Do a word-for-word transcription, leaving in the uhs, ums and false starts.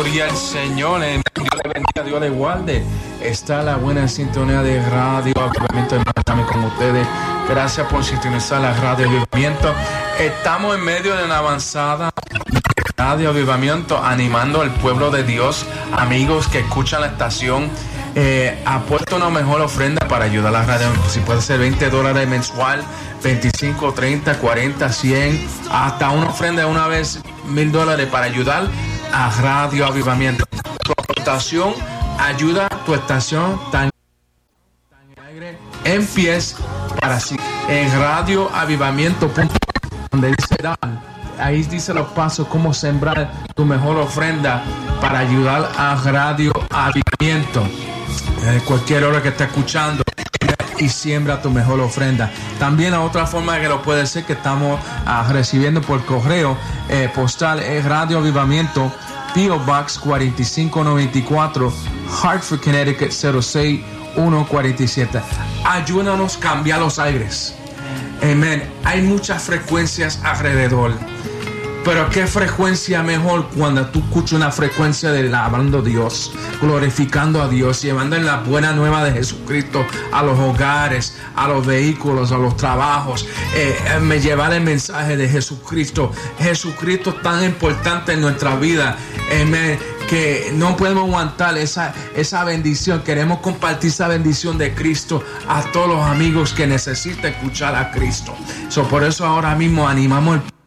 Gloria al Señor. Dios le bendiga, Dios le guarde. Está la buena sintonía de Radio Avivamiento, hermanos, también con ustedes. Gracias por sintonizar la Radio Avivamiento. Estamos en medio de una avanzada Radio Avivamiento, animando al pueblo de Dios, amigos que escuchan la estación. Eh, apuesta una mejor ofrenda para ayudar a la radio. Si puede ser veinte dólares mensual, veinticinco, treinta, cuarenta, cien, hasta una ofrenda de una vez mil dólares para ayudar a Radio Avivamiento. Tu aportación ayuda a tu estación tan, tan alegre en pies para sí. En radio avivamiento punto com, donde dice dar, ahí dice los pasos cómo sembrar tu mejor ofrenda para ayudar a Radio Avivamiento. Eh, cualquier hora que esté escuchando y siembra tu mejor ofrenda. También la otra forma que lo puede ser que estamos uh, recibiendo por correo eh, postal es Radio Avivamiento, P O Box cuarenta y cinco noventa y cuatro, Hartford, Connecticut cero seis uno cuatro siete. Ayúdanos a cambiar los aires. Amén. Hay muchas frecuencias alrededor, pero qué frecuencia mejor cuando tú escuchas una frecuencia de alabando a Dios, glorificando a Dios, llevando la buena nueva de Jesucristo a los hogares, a los vehículos, a los trabajos, eh, eh, me llevar el mensaje de Jesucristo. Jesucristo es tan importante en nuestra vida, eh, que no podemos aguantar esa, esa bendición. Queremos compartir esa bendición de Cristo a todos los amigos que necesitan escuchar a Cristo. So, por eso ahora mismo animamos el